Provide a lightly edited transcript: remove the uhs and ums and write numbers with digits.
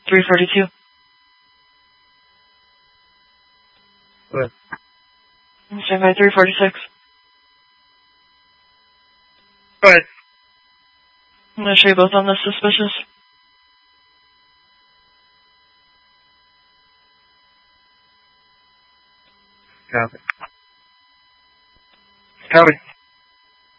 342. Go ahead. Stand by 346. Go ahead. I'm going to show you both on this suspicious. Copy. Copy.